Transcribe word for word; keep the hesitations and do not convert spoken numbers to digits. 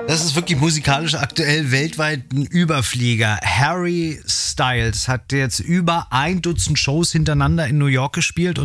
Das ist wirklich musikalisch aktuell weltweit ein Überflieger. Harry Styles hat jetzt über ein Dutzend Shows hintereinander in New York gespielt und